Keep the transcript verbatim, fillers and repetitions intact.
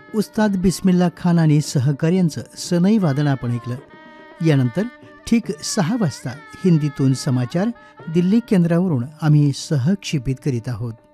उस्ताद बिस्मिल्ला खान आणि सहकार्यांचं सनई वादन आपण ऐकलं. यानंतर ठीक सहा वाजता हिंदीतून समाचार दिल्ली केंद्रावरून आम्ही सहक्षेपित करीत आहोत.